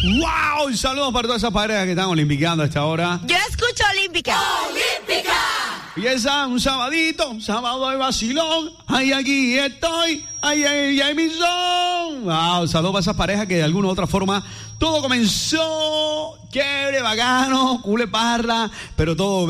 ¡Wow! Saludos para todas esas parejas que están olimpiqueando a esta hora. Yo escucho Olímpica. ¡Olímpica! Y esa, un sabadito, sábado de vacilón. Ay, aquí estoy. Ay, ay, ay, mi son. Wow, saludos para esas parejas que de alguna u otra forma todo comenzó chévere, bacano, cule parra, pero todo